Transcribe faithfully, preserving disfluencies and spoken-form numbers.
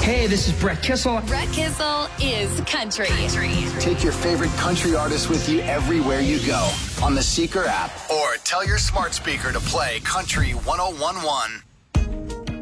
Hey, this is Brett Kissel. Brett Kissel is country. Take your favorite country artists with you everywhere you go on the Seeker app, or tell your smart speaker to play Country one oh one one.